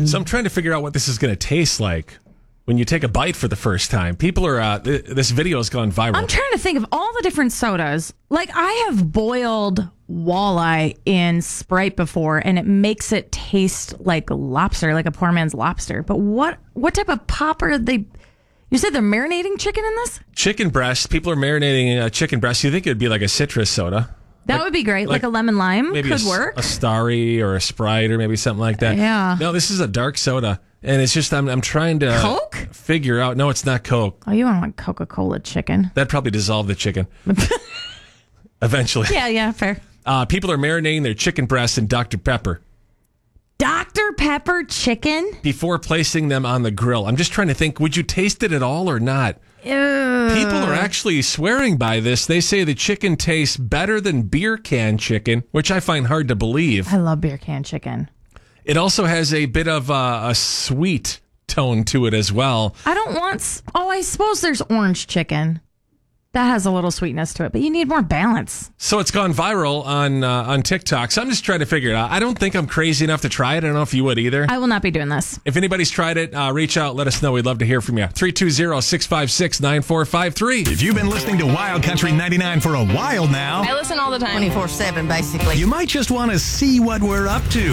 So I'm trying to figure out what this is going to taste like when you take a bite for the first time. People are, this video has gone viral. I'm trying to think of all the different sodas. Like, I have boiled walleye in Sprite before, and it makes it taste like lobster, like a poor man's lobster. But what type of pop are they? You said they're marinating chicken in this? Chicken breast. People are marinating chicken breast. You think it would be like a citrus soda? That would be great. Like a lemon lime maybe could work. A Starry or a Sprite or maybe something like that. Yeah. No, this is a dark soda. And it's just, I'm trying to Coke? figure out. No, it's not Coke. Oh, you want Coca-Cola chicken. That'd probably dissolve the chicken. Eventually. Yeah, fair. People are marinating their chicken breasts in Dr. Pepper. Dr. Pepper chicken? Before placing them on the grill. I'm just trying to think, would you taste it at all or not? Ew. People are actually swearing by this. They say the chicken tastes better than beer can chicken, which I find hard to believe. I love beer can chicken. It also has a bit of a sweet tone to it as well. I don't want... Oh, I suppose there's orange chicken. That has a little sweetness to it, but you need more balance. So it's gone viral on TikTok. So I'm just trying to figure it out. I don't think I'm crazy enough to try it. I don't know if you would either. I will not be doing this. If anybody's tried it, reach out. Let us know. We'd love to hear from you. 320-656-9453. If you've been listening to Wild Country 99 for a while now, I listen all the time. 24/7, basically. you might just want to see what we're up to.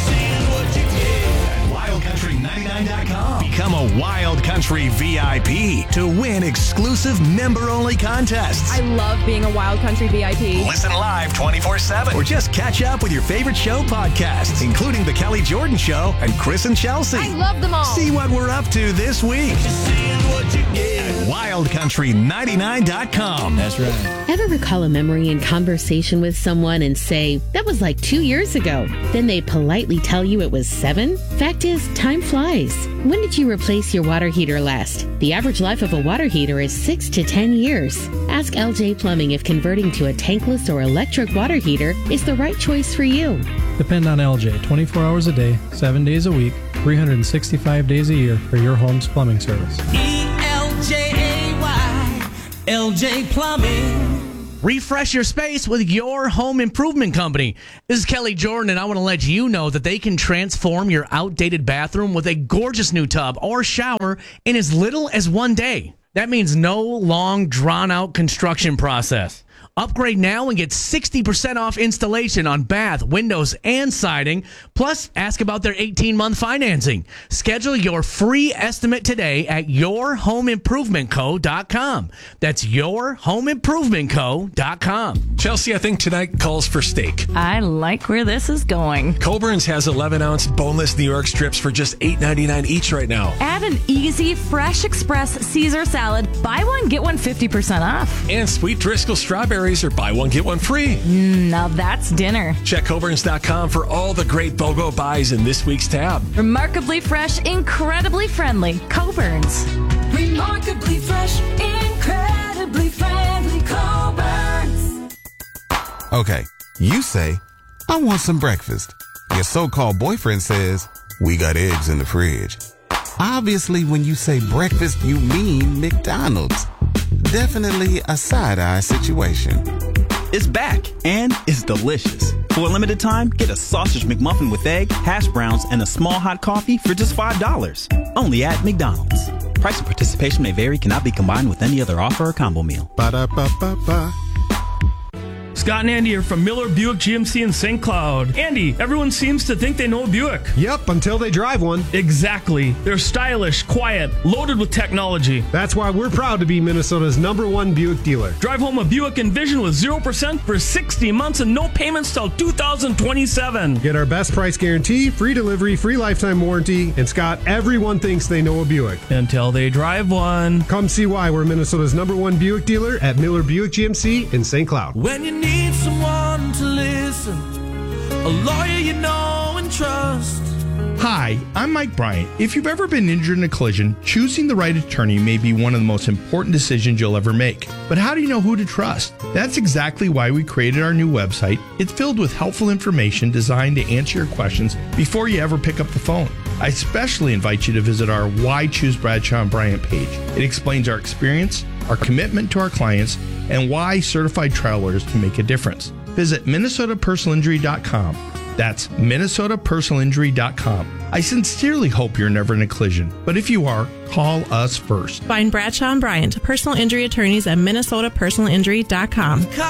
At WildCountry99.com. Become a Wild Country VIP to win exclusive member-only contests. I love being a Wild Country VIP. Listen live 24/7 or just catch up with your favorite show podcasts, including The Kelly Jordan Show and Chris and Chelsea. I love them all. See what we're up to this week at WildCountry99.com. That's right. Ever recall a memory in conversation with someone and say, that was like 2 years ago? Then they politely tell you it was 7? Fact is, time flies. When did you replace your water heater last? The average life of a water heater is 6 to 10 years. Ask LJ Plumbing if converting to a tankless or electric water heater is the right choice for you. Depend on LJ 24 hours a day, 7 days a week, 365 days a year for your home's plumbing service. ELJAY, LJ Plumbing. Refresh your space with your home improvement company. This is Kelly Jordan, and I want to let you know that they can transform your outdated bathroom with a gorgeous new tub or shower in as little as 1 day. That means no long, drawn-out construction process. Upgrade now and get 60% off installation on bath, windows, and siding. Plus, ask about their 18-month financing. Schedule your free estimate today at yourhomeimprovementco.com. That's yourhomeimprovementco.com. Chelsea, I think tonight calls for steak. I like where this is going. Coburn's has 11-ounce boneless New York strips for just $8.99 each right now. Add an easy, fresh express Caesar salad. Buy one, get one 50% off. And sweet Driscoll strawberries are buy one, get one free. Now that's dinner. Check Coburns.com for all the great BOGO buys in this week's tab. Remarkably fresh, incredibly friendly. Coburn's. Remarkably fresh, incredibly friendly. Coburn's. Okay, you say, I want some breakfast. Your so-called boyfriend says, we got eggs in the fridge. Obviously, when you say breakfast, you mean McDonald's. Definitely a side-eye situation. It's back, and it's delicious. For a limited time, get a sausage McMuffin with egg, hash browns, and a small hot coffee for just $5. Only at McDonald's. Price and participation may vary, cannot be combined with any other offer or combo meal. Ba-da-ba-ba-ba. Scott and Andy are from Miller Buick GMC in St. Cloud. Andy, everyone seems to think they know a Buick. Yep, until they drive one. Exactly. They're stylish, quiet, loaded with technology. That's why we're proud to be Minnesota's #1 Buick dealer. Drive home a Buick Envision with 0% for 60 months and no payments till 2027. Get our best price guarantee, free delivery, free lifetime warranty, and Scott, everyone thinks they know a Buick. Until they drive one. Come see why we're Minnesota's #1 Buick dealer at Miller Buick GMC in St. Cloud. When you need someone to listen, a lawyer you know and trust. Hi, I'm Mike Bryant. If you've ever been injured in a collision, choosing the right attorney may be one of the most important decisions you'll ever make. But how do you know who to trust? That's exactly why we created our new website. It's filled with helpful information designed to answer your questions before you ever pick up the phone. I especially invite you to visit our Why Choose Bradshaw and Bryant page. It explains our experience, our commitment to our clients, and why certified trial lawyers can make a difference. Visit MinnesotaPersonalInjury.com. That's MinnesotaPersonalInjury.com. I sincerely hope you're never in a collision, but if you are, call us first. Find Bradshaw and Bryant, personal injury attorneys at MinnesotaPersonalInjury.com.